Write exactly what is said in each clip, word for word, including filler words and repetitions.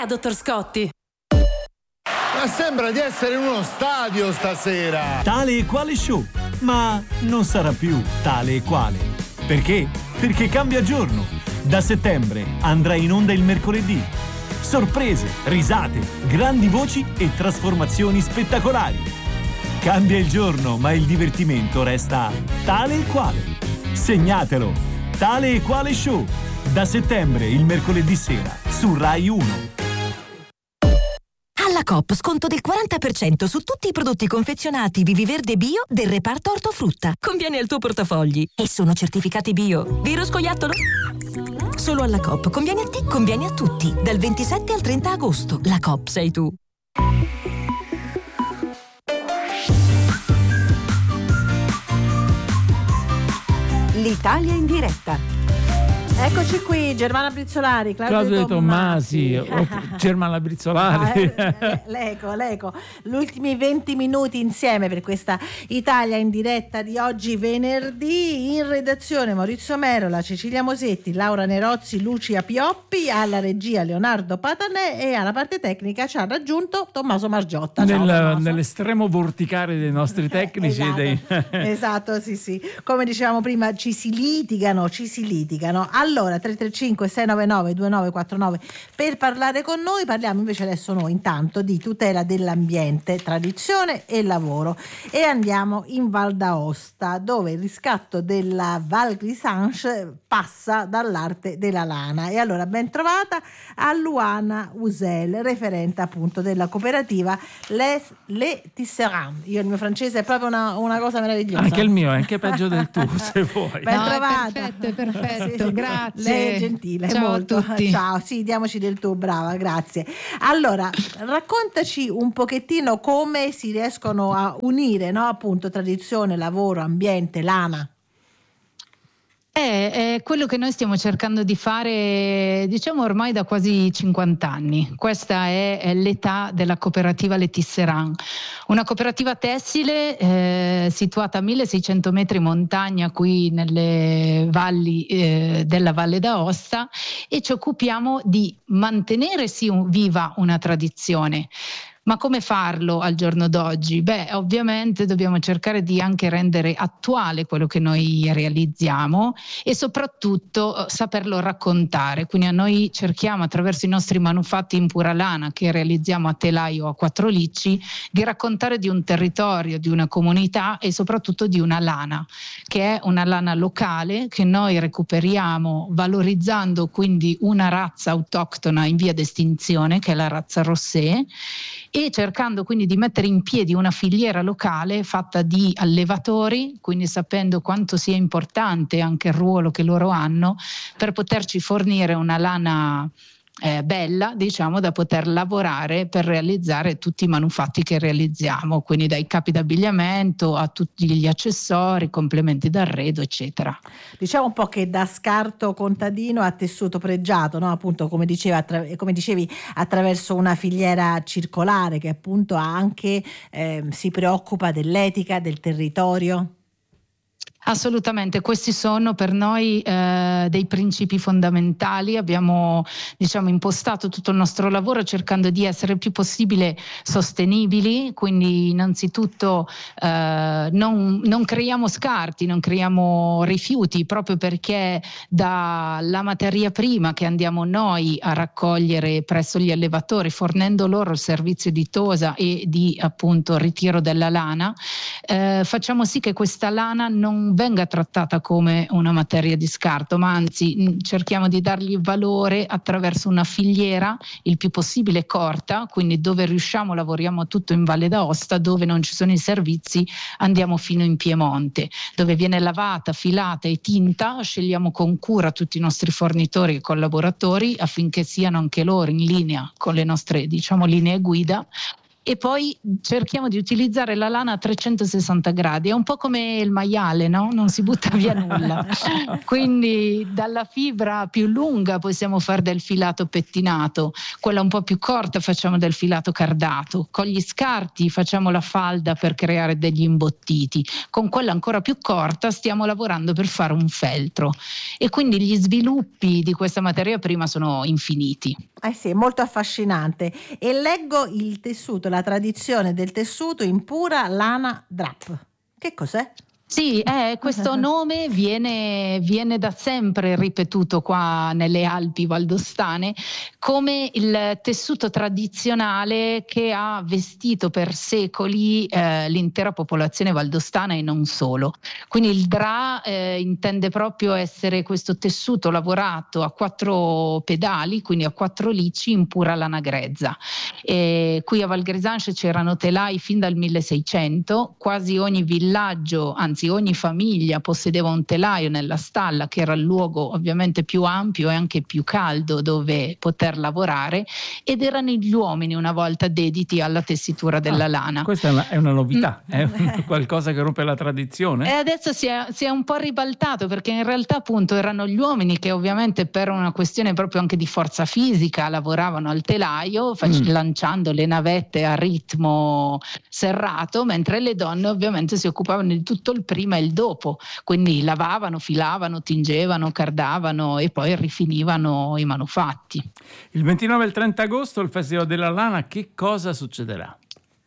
dottor Scotti. Ma sembra di essere in uno stadio stasera. Tale e quale show, ma non sarà più tale e quale. Perché? Perché cambia giorno. Da settembre andrà in onda il mercoledì. Sorprese, risate, grandi voci e trasformazioni spettacolari. Cambia il giorno, ma il divertimento resta tale e quale. Segnatelo. Tale e quale show. Da settembre il mercoledì sera su Rai uno. Alla Coop sconto del quaranta per cento su tutti i prodotti confezionati Viviverde Bio del reparto ortofrutta. Conviene al tuo portafogli e sono certificati bio. Vero scoiattolo? Solo alla Coop. Conviene a te, conviene a tutti. Dal ventisette al trenta agosto. La Coop sei tu. L'Italia in diretta. Eccoci qui, Germana Brizzolari, Claudio, Claudio De Tommasi, Tommasi. Germana Brizzolari. Ah, eh, l'eco, l'eco. Gli ultimi venti minuti insieme per questa Italia in diretta di oggi venerdì. In redazione Maurizio Merola, Cecilia Mosetti, Laura Nerozzi, Lucia Pioppi, alla regia Leonardo Patanè e alla parte tecnica ci ha raggiunto Tommaso Margiotta. Ciao, Nel, Tommaso. Nell'estremo vorticare dei nostri tecnici. esatto, dei... esatto, sì sì. Come dicevamo prima, ci si litigano, ci si litigano. Allora, tre tre cinque sei nove nove due nove quattro nove per parlare con noi. Parliamo invece adesso noi intanto di tutela dell'ambiente, tradizione e lavoro, e andiamo in Val d'Aosta, dove il riscatto della Val Grisanche passa dall'arte della lana. E allora ben trovata a Luana Usel, referente appunto della cooperativa Les, Les Tisserands. Io il mio francese è proprio una, una cosa meravigliosa. Anche il mio è anche peggio del tuo, se vuoi. Ben no, trovata. è perfetto, è perfetto, Sì, sì. grazie. Lei è gentile, Ciao molto. a tutti. Ciao, sì, diamoci del tuo, brava, grazie. Allora, raccontaci un pochettino come si riescono a unire, no? Appunto, tradizione, lavoro, ambiente, lana. È, è quello che noi stiamo cercando di fare, diciamo, ormai da quasi cinquanta anni. Questa è, è l'età della cooperativa Les Tisserands, una cooperativa tessile eh, situata a milleseicento metri in montagna qui nelle valli eh, della Valle d'Aosta, e ci occupiamo di mantenere sì un, viva una tradizione. Ma come farlo al giorno d'oggi? Beh, ovviamente dobbiamo cercare di anche rendere attuale quello che noi realizziamo e soprattutto saperlo raccontare. Quindi a noi cerchiamo, attraverso i nostri manufatti in pura lana che realizziamo a telaio o a quattro licci, di raccontare di un territorio, di una comunità e soprattutto di una lana, che è una lana locale che noi recuperiamo valorizzando quindi una razza autoctona in via d'estinzione, che è la razza Rossé, e cercando quindi di mettere in piedi una filiera locale fatta di allevatori, quindi sapendo quanto sia importante anche il ruolo che loro hanno per poterci fornire una lana eh, bella, diciamo, da poter lavorare per realizzare tutti i manufatti che realizziamo, quindi dai capi d'abbigliamento a tutti gli accessori, complementi d'arredo, eccetera. Diciamo un po' che da scarto contadino a tessuto pregiato, no? Appunto, come diceva, attra- come dicevi, attraverso una filiera circolare che appunto anche eh, si preoccupa dell'etica, del territorio. Assolutamente, questi sono per noi eh, dei principi fondamentali. Abbiamo, diciamo, impostato tutto il nostro lavoro cercando di essere il più possibile sostenibili, quindi innanzitutto eh, non, non creiamo scarti, non creiamo rifiuti, proprio perché dalla materia prima che andiamo noi a raccogliere presso gli allevatori, fornendo loro il servizio di tosa e di appunto ritiro della lana, eh, facciamo sì che questa lana non venga trattata come una materia di scarto, ma anzi cerchiamo di dargli valore attraverso una filiera il più possibile corta, quindi dove riusciamo lavoriamo tutto in Valle d'Aosta, dove non ci sono i servizi andiamo fino in Piemonte, dove viene lavata, filata e tinta, scegliamo con cura tutti i nostri fornitori e collaboratori affinché siano anche loro in linea con le nostre, diciamo, linee guida, e poi cerchiamo di utilizzare la lana a trecentosessanta gradi, è un po' come il maiale, no? Non si butta via nulla. Quindi dalla fibra più lunga possiamo fare del filato pettinato, quella un po' più corta facciamo del filato cardato, con gli scarti facciamo la falda per creare degli imbottiti, con quella ancora più corta stiamo lavorando per fare un feltro, e quindi gli sviluppi di questa materia prima sono infiniti. Eh sì, è molto affascinante. E leggo il tessuto, la tradizione del tessuto in pura lana drap. Che cos'è? Sì, eh, questo nome viene, viene da sempre ripetuto qua nelle Alpi valdostane come il tessuto tradizionale che ha vestito per secoli eh, l'intera popolazione valdostana e non solo. Quindi il drap eh, intende proprio essere questo tessuto lavorato a quattro pedali, quindi a quattro lici in pura lana grezza. E qui a Val Grisance c'erano telai fin dal milleseicento, quasi ogni villaggio, anzi ogni famiglia possedeva un telaio nella stalla, che era il luogo ovviamente più ampio e anche più caldo dove poter lavorare, ed erano gli uomini una volta dediti alla tessitura della ah, lana. Questa è una, è una novità, mm. è qualcosa che rompe la tradizione. E adesso si è, si è un po' ribaltato, perché in realtà appunto erano gli uomini che ovviamente per una questione proprio anche di forza fisica lavoravano al telaio fac- mm. lanciando le navette a ritmo serrato, mentre le donne ovviamente si occupavano di tutto il prima e il dopo, quindi lavavano, filavano, tingevano, cardavano e poi rifinivano i manufatti. Il ventinove e il trenta agosto il Festival della Lana, che cosa succederà?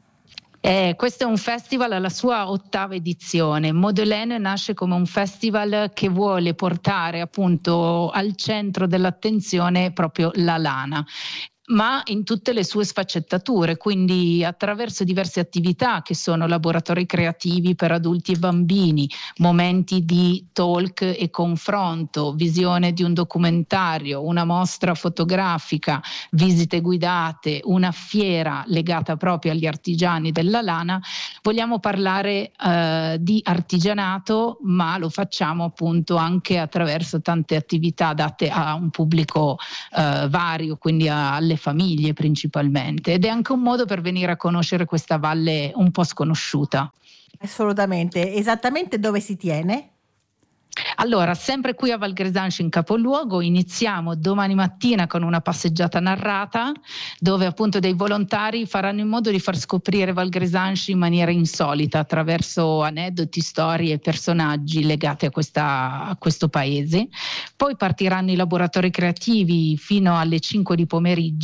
Eh, questo è un festival alla sua ottava edizione. Modelaine nasce come un festival che vuole portare appunto al centro dell'attenzione proprio la lana, ma in tutte le sue sfaccettature, quindi attraverso diverse attività che sono laboratori creativi per adulti e bambini, momenti di talk e confronto, visione di un documentario, una mostra fotografica, visite guidate, una fiera legata proprio agli artigiani della lana. Vogliamo parlare eh, di artigianato, ma lo facciamo appunto anche attraverso tante attività date a un pubblico eh, vario, quindi a, alle famiglie principalmente, ed è anche un modo per venire a conoscere questa valle un po' sconosciuta. Assolutamente. Esattamente dove si tiene? Allora, sempre qui a Val Grisance in capoluogo, iniziamo domani mattina con una passeggiata narrata dove appunto dei volontari faranno in modo di far scoprire Val Grisance in maniera insolita attraverso aneddoti, storie e personaggi legati a, questa, a questo paese. Poi partiranno i laboratori creativi fino alle cinque di pomeriggio